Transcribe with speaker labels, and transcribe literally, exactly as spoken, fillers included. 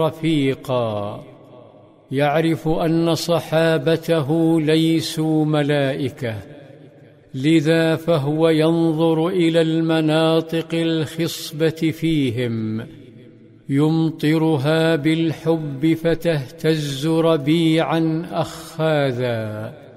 Speaker 1: رفيقا، يعرف أن صحابته ليسوا ملائكة، لذا فهو ينظر إلى المناطق الخصبة فيهم، يمطرها بالحب فتهتز ربيعا أخاذا،